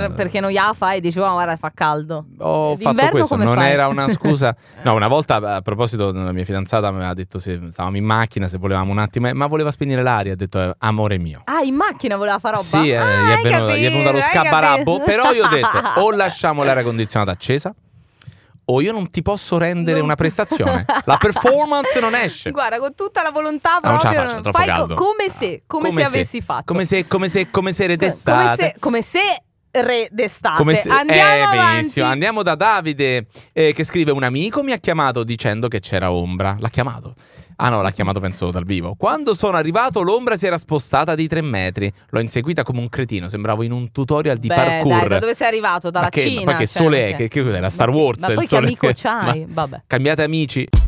perché non gliela fai e dici guarda fa caldo. Ho fatto questo, non era una scusa. No, una volta a proposito la mia fidanzata mi aveva detto se stavamo in macchina, se volevamo un attimo, ma voleva spegnere l'aria, ha detto amore mio. Ah, in macchina voleva fare roba? Sì, gli è venuto lo scabarabbo, però io ho detto o lasciamo l'aria condizionata accesa o io non ti posso rendere una prestazione. La performance non esce. Guarda, con tutta la volontà non proprio faccio, troppo fai caldo. come se avessi fatto. Come se era d'estate. Come se re d'estate. Andiamo avanti. Andiamo da Davide che scrive: un amico mi ha chiamato dicendo che c'era ombra. L'ha chiamato? Ah no, l'ha chiamato penso dal vivo. Quando sono arrivato l'ombra si era spostata di 3 metri. L'ho inseguita come un cretino. Sembravo in un tutorial di parkour. Dai, da dove sei arrivato? Dalla Cina? Ma che sole è? Che era Star Wars? Ma poi che amico c'hai? Vabbè. Cambiate amici.